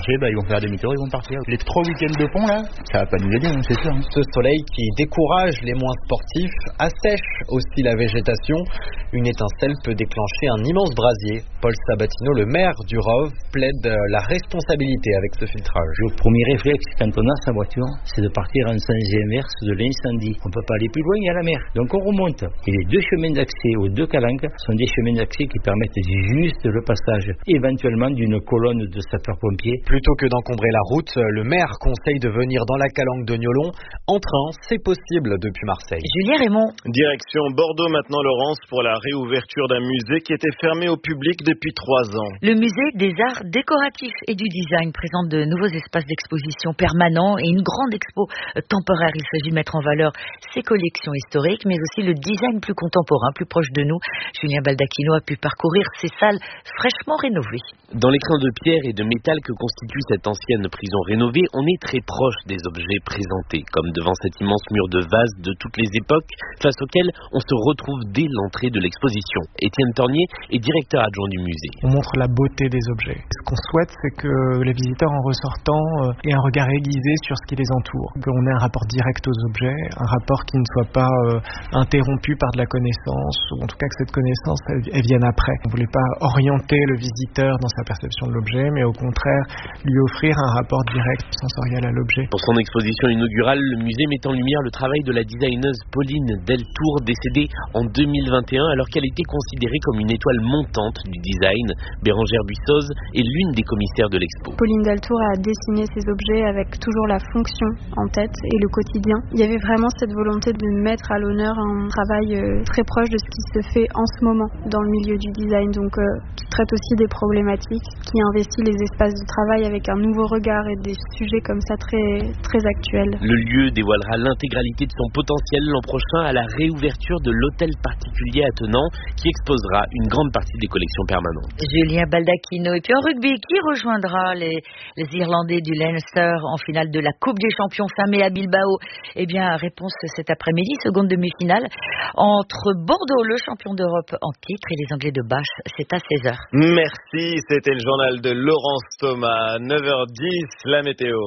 marché, ils vont faire demi-tour, ils vont partir. Les 3 week-ends de pont là, ça va pas nous aider, c'est sûr. Ce soleil qui décourage les moins sportifs assèche aussi la végétation. Une étincelle peut déclencher un immense brasier. Paul Sabatino, le maire du Rove, plaide la responsabilité avec ce filtrage. Le premier réflexe quand on a sa voiture, c'est de partir en sens inverse de l'incendie. On ne peut pas aller plus loin, il y a la mer. Donc on remonte. Et les 2 chemins d'accès aux 2 calanques sont des chemins d'accès qui permettent juste le passage, éventuellement d'une colonne de sapeurs-pompiers. Plutôt que d'encombrer la route, le maire conseille de venir dans la calanque de Niolon. En train, c'est possible depuis Marseille. Julien Raymond. Direction Bordeaux maintenant, Laurence, pour la réouverture d'un musée qui était fermé au public depuis 3 ans. Le musée des arts décoratifs et du design présente de nouveaux espaces d'exposition permanents et une grande expo temporaire. Il s'agit de mettre en valeur ses collections historiques, mais aussi le design plus contemporain, plus proche de nous. Julien Baldacchino a pu parcourir ces salles fraîchement rénovées. Dans l'écrin de pierre et de métal que constitue cette ancienne prison rénovée, on est très proche des objets présentés, comme devant cet immense mur de vases de toutes les époques, face auquel on se retrouve dès l'entrée de l'exposition. Étienne Tornier est directeur adjoint du musée. On montre la beauté des objets. Ce qu'on souhaite, c'est que les visiteurs en ressortant aient un regard aiguisé sur ce qui les entoure, qu'on ait un rapport direct aux objets, un rapport qui ne soit pas interrompu par de la connaissance, ou en tout cas que cette connaissance elle vienne après. On ne voulait pas orienter le visiteur dans sa perception de l'objet, mais au contraire lui offrir un rapport direct sensoriel à l'objet. Pour son exposition inaugurale, le musée met en lumière le travail de la designeuse Pauline Deltour, décédée en 2021 alors qu'elle était considérée comme une étoile montante du design. Bérangère Buissoz est l'une des commissaires de l'expo. Pauline Deltour a dessiné ces objets avec toujours la fonction en tête et le quotidien. Il y avait vraiment cette volonté de mettre à l'honneur un travail très proche de ce qui se fait en ce moment dans le milieu du design, donc qui traite aussi des problématiques, qui investit les espaces de travail avec un nouveau regard et des sujets comme ça très, très actuels. Le lieu dévoilera l'intégralité de son potentiel l'an prochain à la réouverture de l'hôtel particulier attenant qui exposera une grande partie des collections permanentes. Julien Baldacchino. Et puis en rugby, qui rejoindra les Irlandais du Leinster en finale de la Coupe des Champions fermée à Bilbao? Eh bien, réponse cet après-midi, seconde demi-finale entre Bordeaux, le champion d'Europe en titre, et les Anglais de Bache. C'est à 16h. Merci, c'était le journal de Laurence Thomas. 9h10, la météo.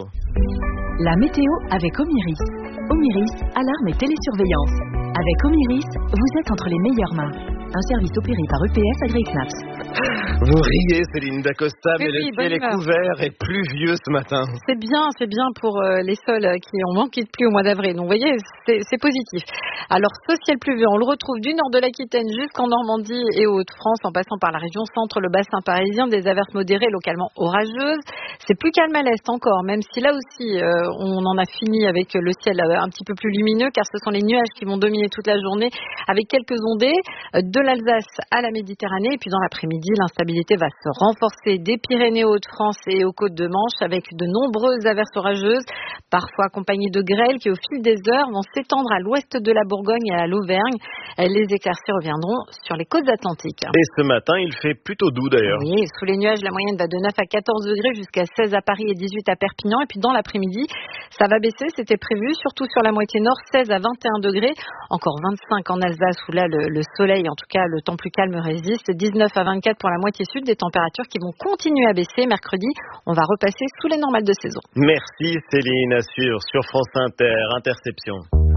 La météo avec Omiris. Omiris, alarme et télésurveillance. Avec Omiris, vous êtes entre les meilleures mains. Un service opéré par EPS AgriSnaps. Vous riez, Céline Dacosta, mais le ciel est couvert et pluvieux ce matin. C'est bien pour les sols qui ont manqué de pluie au mois d'avril. Donc vous voyez, c'est positif. Alors ce ciel pluvieux, on le retrouve du nord de l'Aquitaine jusqu'en Normandie et aux Hauts-de-France, en passant par la région centre, le bassin parisien, des averses modérées localement orageuses. C'est plus calme à l'est encore, même si là aussi on en a fini avec le ciel un petit peu plus lumineux, car ce sont les nuages qui vont dominer toute la journée, avec quelques ondées de l'Alsace à la Méditerranée. Et puis dans l'après-midi, l'instabilité va se renforcer des Pyrénées aux Hauts-de-France et aux côtes de Manche, avec de nombreuses averses orageuses, parfois accompagnées de grêles qui au fil des heures vont s'étendre à l'ouest de la Bourgogne et à l'Auvergne. Les éclaircies reviendront sur les côtes atlantiques. Et ce matin, il fait plutôt doux d'ailleurs. Oui, sous les nuages, la moyenne va de 9 à 14 degrés jusqu'à 16 à Paris et 18 à Perpignan. Et puis dans l'après-midi, ça va baisser, c'était prévu, surtout sur la moitié nord, 16 à 21 degrés. Encore 25 en Alsace où là le soleil, en tout cas le temps plus calme résiste. 19 à 24 pour la moitié sud, des températures qui vont continuer à baisser. Mercredi, on va repasser sous les normales de saison. Merci Céline, à suivre sur France Inter, Interception.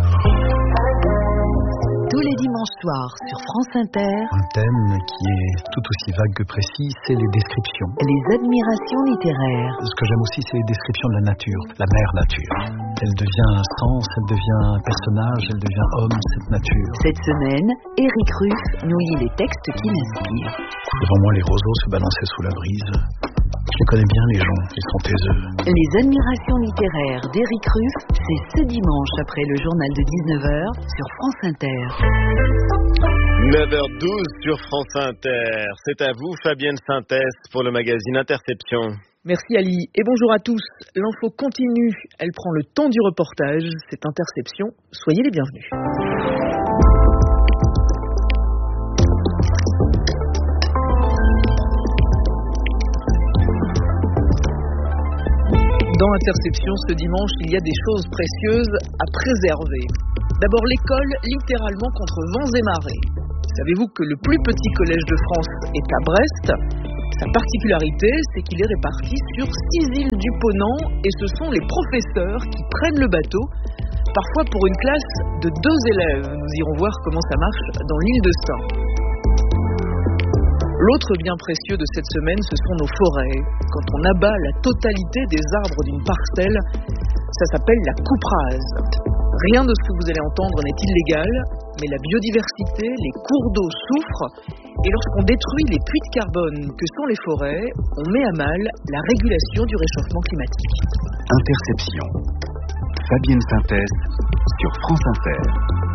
Tous les dimanches soirs sur France Inter. Un thème qui est tout aussi vague que précis, c'est les descriptions. Les admirations littéraires. Ce que j'aime aussi, c'est les descriptions de la nature, la mère nature. Elle devient un sens, elle devient un personnage, elle devient homme, cette nature. Cette semaine, Éric Ruff nous lit les textes qui l'inspirent. Devant moi, les roseaux se balançaient sous la brise. Je les connais bien, les gens, ils sont taiseux. Les admirations littéraires d'Éric Ruff, c'est ce dimanche après le journal de 19h sur France Inter. 9h12 sur France Inter. C'est à vous, Fabienne Synthèse, pour le magazine Interception. Merci Ali et bonjour à tous. L'info continue, elle prend le temps du reportage. C'est Interception, soyez les bienvenus. Dans Interception, ce dimanche, il y a des choses précieuses à préserver. D'abord l'école, littéralement contre vents et marées. Savez-vous que le plus petit collège de France est à Brest ? Sa particularité, c'est qu'il est réparti sur 6 îles du Ponant et ce sont les professeurs qui prennent le bateau, parfois pour une classe de 2 élèves. Nous irons voir comment ça marche dans l'île de Sein. L'autre bien précieux de cette semaine, ce sont nos forêts. Quand on abat la totalité des arbres d'une parcelle, ça s'appelle la coupe rase. Rien de ce que vous allez entendre n'est illégal, mais la biodiversité, les cours d'eau souffrent, et lorsqu'on détruit les puits de carbone que sont les forêts, on met à mal la régulation du réchauffement climatique. Interception. Fabienne Synthèse sur France Inter.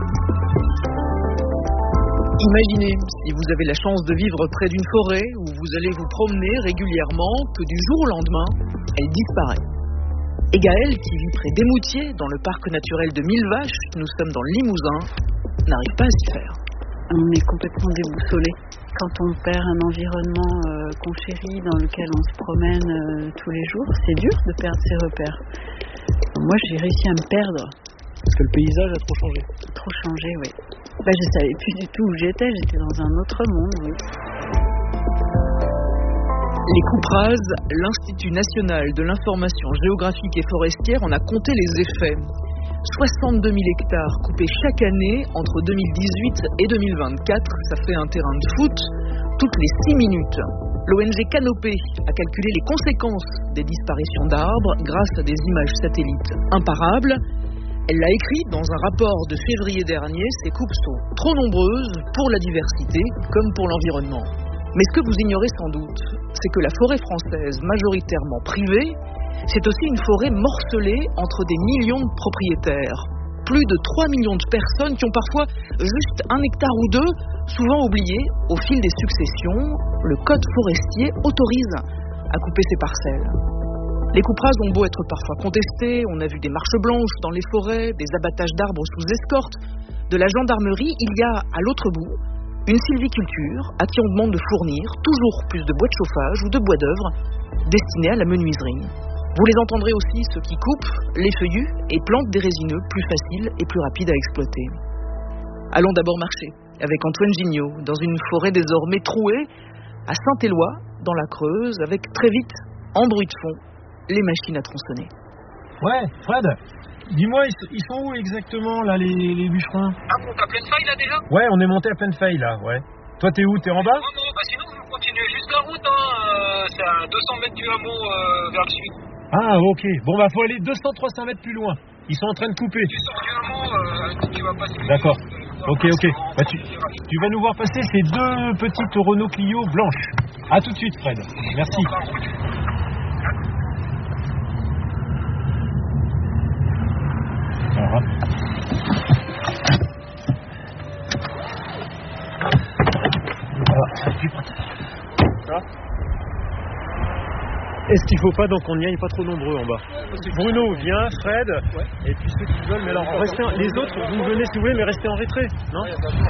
Imaginez, si vous avez la chance de vivre près d'une forêt où vous allez vous promener régulièrement, que du jour au lendemain, elle disparaît. Et Gaëlle, qui vit près d'Émoutier, dans le parc naturel de Millevaches, nous sommes dans le Limousin, n'arrive pas à s'y faire. On est complètement déboussolé. Quand on perd un environnement qu'on chérit, dans lequel on se promène tous les jours, c'est dur de perdre ses repères. Moi, j'ai réussi à me perdre. Parce que le paysage a trop changé. Trop changé, oui. Je savais plus du tout où j'étais dans un autre monde, oui. Les coupes rases, l'Institut national de l'information géographique et forestière en a compté les effets. 62 000 hectares coupés chaque année entre 2018 et 2024, ça fait un terrain de foot toutes les 6 minutes. L'ONG Canopée a calculé les conséquences des disparitions d'arbres grâce à des images satellites imparables. Elle l'a écrit dans un rapport de février dernier, ces coupes sont trop nombreuses pour la diversité comme pour l'environnement. Mais ce que vous ignorez sans doute, c'est que la forêt française, majoritairement privée, c'est aussi une forêt morcelée entre des millions de propriétaires. Plus de 3 millions de personnes qui ont parfois juste 1 hectare ou 2, souvent oubliés au fil des successions. Le code forestier autorise à couper ces parcelles. Les coupes rases ont beau être parfois contestées, on a vu des marches blanches dans les forêts, des abattages d'arbres sous escorte, de la gendarmerie, il y a à l'autre bout une sylviculture à qui on demande de fournir toujours plus de bois de chauffage ou de bois d'œuvre destinés à la menuiserie. Vous les entendrez aussi, ceux qui coupent les feuillus et plantent des résineux plus faciles et plus rapides à exploiter. Allons d'abord marcher avec Antoine Gignot dans une forêt désormais trouée à Saint-Éloi, dans la Creuse, avec très vite, en bruit de fond, les machines à tronçonner. Ouais, Fred, dis-moi, ils sont où exactement là les bûcherons? Ah, on est à pleine faille là déjà? Ouais, on est monté à pleine faille là, ouais. Toi t'es où? T'es en bas? Non, sinon vous continuez juste la route, c'est à 200 mètres du hameau vers le sud. Ah, ok. Bon, faut aller 200-300 mètres plus loin. Ils sont en train de couper. Tu sors du hameau, tu vas passer. D'accord. Ok. Tu vas nous voir passer ces 2 petites Renault Clio blanches. À tout de suite, Fred. Merci. Alors, ça va? Est-ce qu'il faut pas donc qu'on n'y aille pas trop nombreux en bas? Bruno, viens, Fred, et puis ceux qui veulent, mais alors restez, les autres, vous venez si vous voulez, mais restez en retrait, non?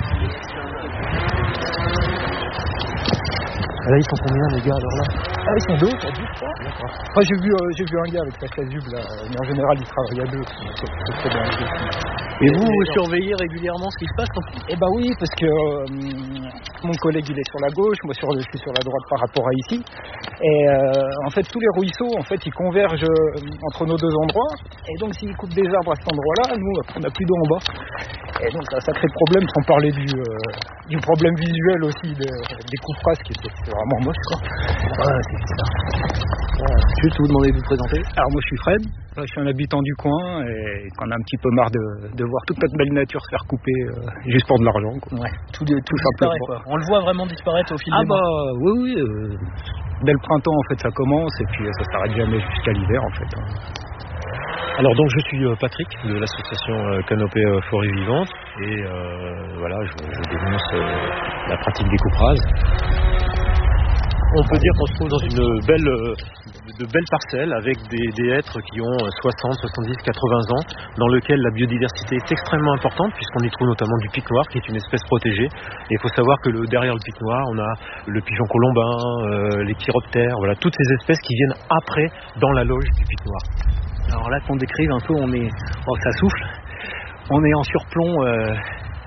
Là, ils sont combien les gars alors là? Ah, ils sont 2, ça dit, je crois. Enfin, j'ai vu un gars avec sa casuble là, mais en général, il travaille à 2. C'est très bien. Et vous surveillez régulièrement ce qui se passe? Eh ben oui, parce que mon collègue il est sur la gauche, moi je suis sur la droite par rapport à ici. Et en fait, tous les ruisseaux, en fait, ils convergent entre nos 2 endroits. Et donc, s'ils coupent des arbres à cet endroit-là, nous, on n'a plus d'eau en bas. Et donc, ça crée problème, sans parler du problème visuel aussi des coupes rases, qui c'est vraiment moche, quoi. Voilà, c'est ça. Juste vous demander de vous présenter. Alors, moi, je suis Fred. Je suis un habitant du coin et qu'on a un petit peu marre de voir toute notre belle nature se faire couper juste pour de l'argent, quoi. Ouais. Tout simplement. Quoi. On le voit vraiment disparaître au fil des mois. Ah bah oui. Dès le printemps, en fait, ça commence et puis ça s'arrête jamais jusqu'à l'hiver, en fait. Alors donc je suis Patrick de l'association Canopée Forêt Vivante et voilà, je dénonce la pratique des coupes rases. On peut dire qu'on se trouve dans de belles parcelles avec des hêtres qui ont 60, 70, 80 ans, dans lequel la biodiversité est extrêmement importante puisqu'on y trouve notamment du pic noir qui est une espèce protégée. Et il faut savoir que derrière le pic noir, on a le pigeon colombin, les chiroptères, voilà, toutes ces espèces qui viennent après dans la loge du pic noir. Alors là, qu'on décrive un peu, ça souffle. On est en surplomb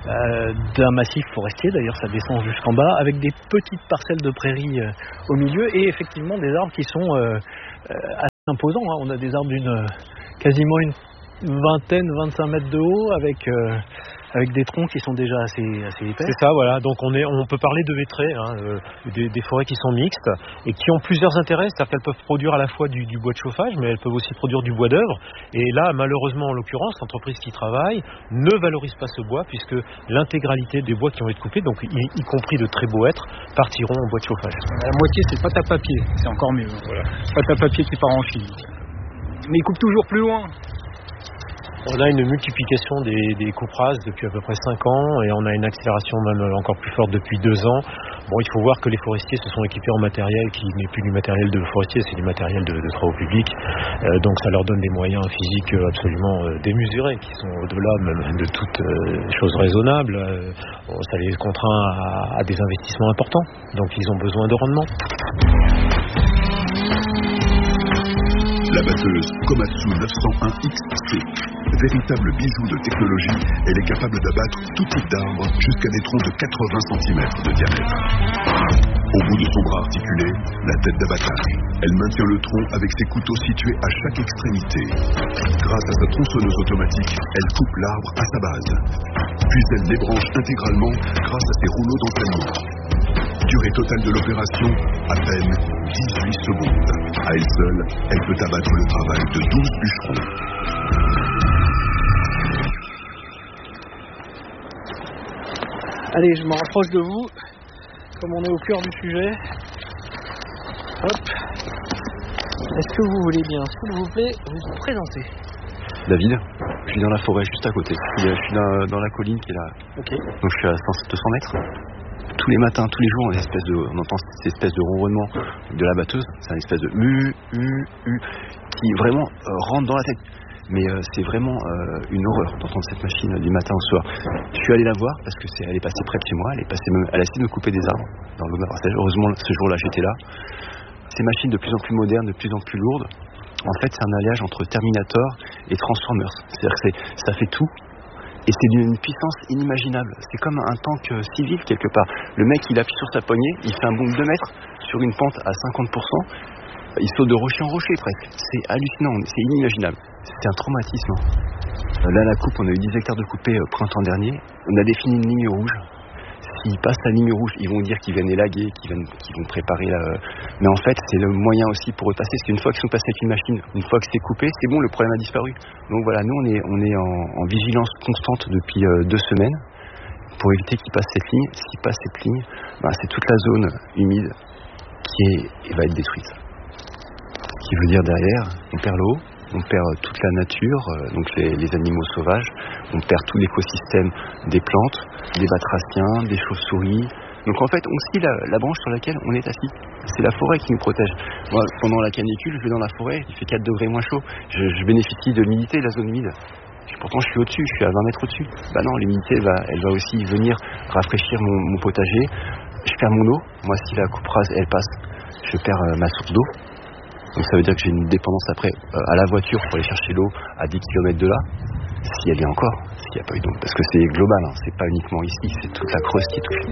d'un massif forestier, d'ailleurs ça descend jusqu'en bas, avec des petites parcelles de prairies au milieu et effectivement des arbres qui sont assez imposants. On a des arbres d'une quasiment une 20-25 mètres de haut avec des troncs qui sont déjà assez épais. C'est ça, voilà. Donc on peut parler de hêtraies, des forêts qui sont mixtes et qui ont plusieurs intérêts. C'est-à-dire qu'elles peuvent produire à la fois du bois de chauffage, mais elles peuvent aussi produire du bois d'œuvre. Et là, malheureusement, en l'occurrence, l'entreprise qui travaille ne valorise pas ce bois puisque l'intégralité des bois qui vont être coupés, donc y compris de très beaux hêtres, partiront en bois de chauffage. La moitié, c'est pâte à papier. C'est encore mieux. Voilà. Pâte à papier qui part en fil. Mais ils coupent toujours plus loin. On a une multiplication des coupes rases depuis à peu près 5 ans et on a une accélération même encore plus forte depuis 2 ans. Bon, il faut voir que les forestiers se sont équipés en matériel qui n'est plus du matériel de forestier, c'est du matériel de travaux publics. Donc ça leur donne des moyens physiques absolument démesurés qui sont au-delà même de toute chose raisonnable. Ça les contraint à des investissements importants. Donc ils ont besoin de rendement. La batteuse Komatsu 901 XC, véritable bijou de technologie, elle est capable d'abattre tout type d'arbre jusqu'à des troncs de 80 cm de diamètre. Au bout de son bras articulé, la tête d'abattage. Elle maintient le tronc avec ses couteaux situés à chaque extrémité. Grâce à sa tronçonneuse automatique, elle coupe l'arbre à sa base. Puis elle débranche intégralement grâce à ses rouleaux d'entraînement. Durée totale de l'opération, à peine 18 secondes. À elle seule, elle peut abattre le travail de 12 bûcherons. Allez, je me rapproche de vous, comme on est au cœur du sujet. Hop. Est-ce que vous voulez bien, s'il vous plaît, vous présenter? David, je suis dans la forêt juste à côté. Je suis dans la colline qui est là. Okay. Donc je suis à 200 mètres. Tous les matins, tous les jours, on entend cette espèce de ronronnement de la batteuse. C'est une espèce de qui vraiment rentre dans la tête. Mais c'est vraiment une horreur d'entendre cette machine du matin au soir. Je suis allé la voir parce que elle est passée près de chez moi. Elle a essayé de me couper des arbres dans l'eau de la parcelle. Heureusement, ce jour-là, j'étais là. Ces machines de plus en plus modernes, de plus en plus lourdes, en fait, c'est un alliage entre Terminator et Transformers. C'est-à-dire que ça fait tout. Et c'est d'une puissance inimaginable. C'est comme un tank civil quelque part. Le mec, il appuie sur sa poignée, il fait un bond de 2 mètres sur une pente à 50%. Il saute de rocher en rocher presque. C'est hallucinant, c'est inimaginable. C'est un traumatisme. Là, la coupe, on a eu 10 hectares de coupés printemps dernier. On a défini une ligne rouge. S'ils passent la ligne rouge, ils vont dire qu'ils viennent élaguer, qu'ils vont préparer la... Mais en fait, c'est le moyen aussi pour eux de passer. Parce qu'une fois qu'ils sont passés avec une machine, une fois que c'est coupé, c'est bon, le problème a disparu. Donc voilà, nous, on est en vigilance constante depuis 2 semaines pour éviter qu'ils passent cette ligne. S'ils passent cette ligne, c'est toute la zone humide qui va être détruite. Ce qui veut dire derrière, on perd l'eau, on perd toute la nature, donc les animaux sauvages, on perd tout l'écosystème des plantes, des batraciens, des chauves-souris. Donc en fait, on scie la branche sur laquelle on est assis. C'est la forêt qui nous protège. Moi, pendant la canicule, je vais dans la forêt, il fait 4 degrés moins chaud. Je bénéficie de l'humidité de la zone humide. Pourtant, je suis au-dessus, je suis à 20 mètres au-dessus. Non, l'humidité, elle va aussi venir rafraîchir mon potager. Je perds mon eau. Moi, si la coupe rase, elle passe, je perds ma source d'eau. Donc ça veut dire que j'ai une dépendance après à la voiture pour aller chercher l'eau à 10 km de là, si elle y a encore, s'il n'y a pas eu d'eau. Parce que c'est global, c'est pas uniquement ici, c'est toute la Creuse qui touche.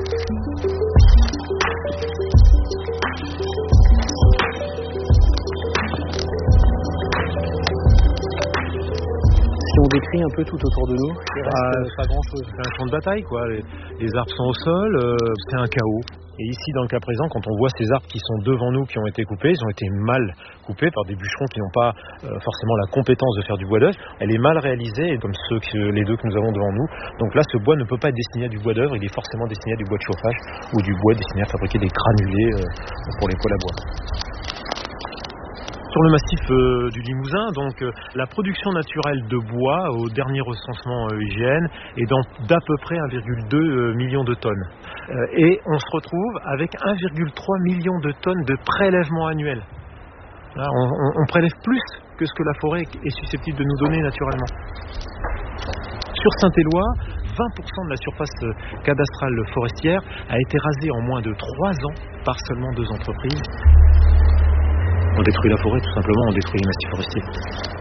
Si on décrit un peu tout autour de nous, pas grand-chose. C'est un champ de bataille, quoi. Les arbres sont au sol, c'est un chaos. Et ici, dans le cas présent, quand on voit ces arbres qui sont devant nous, qui ont été coupés, ils ont été mal coupés par des bûcherons qui n'ont pas forcément la compétence de faire du bois d'œuvre. Elle est mal réalisée, comme les 2 que nous avons devant nous. Donc là, ce bois ne peut pas être destiné à du bois d'œuvre, il est forcément destiné à du bois de chauffage ou du bois destiné à fabriquer des granulés pour les poêles à bois. Sur le massif du Limousin, donc la production naturelle de bois au dernier recensement IGN est d'à peu près 1,2 million de tonnes. Et on se retrouve avec 1,3 million de tonnes de prélèvements annuels. Là, on prélève plus que ce que la forêt est susceptible de nous donner naturellement. Sur Saint-Éloi, 20% de la surface cadastrale forestière a été rasée en moins de 3 ans par seulement 2 entreprises. On détruit la forêt, tout simplement, on détruit les massifs forestiers.